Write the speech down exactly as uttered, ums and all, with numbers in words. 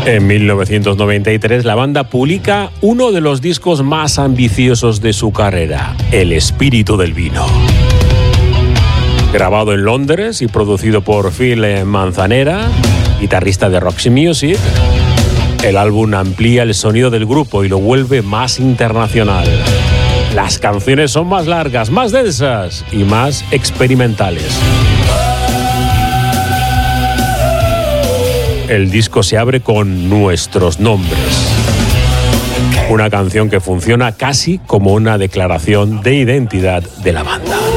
En mil novecientos noventa y tres, la banda publica uno de los discos más ambiciosos de su carrera, El espíritu del vino. Grabado en Londres y producido por Phil Manzanera, guitarrista de Roxy Music, el álbum amplía el sonido del grupo y lo vuelve más internacional. Las canciones son más largas, más densas y más experimentales. El disco se abre con Nuestros nombres, una canción que funciona casi como una declaración de identidad de la banda.